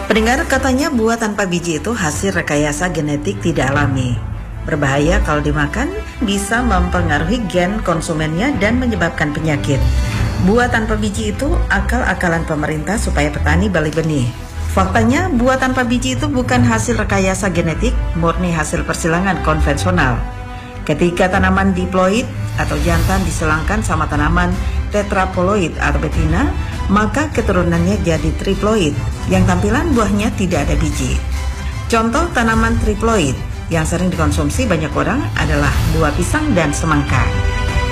Pendengar, katanya buah tanpa biji itu hasil rekayasa genetik tidak alami. Berbahaya kalau dimakan, bisa mempengaruhi gen konsumennya dan menyebabkan penyakit. Buah tanpa biji itu akal-akalan pemerintah supaya petani balik benih. Faktanya, buah tanpa biji itu bukan hasil rekayasa genetik, murni hasil persilangan konvensional. Ketika tanaman diploid atau jantan diselangkan sama tanaman tetraploid atau betina, maka keturunannya jadi triploid, yang tampilan buahnya tidak ada biji. Contoh tanaman triploid yang sering dikonsumsi banyak orang adalah buah pisang dan semangka.